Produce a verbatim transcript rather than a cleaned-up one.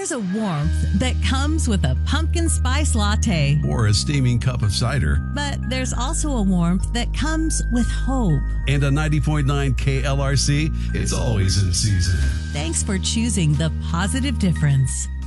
There's a warmth that comes with a pumpkin spice latte. Or a steaming cup of cider. But there's also a warmth that comes with hope. And a ninety point nine K L R C, it's always in season. Thanks for choosing the positive difference.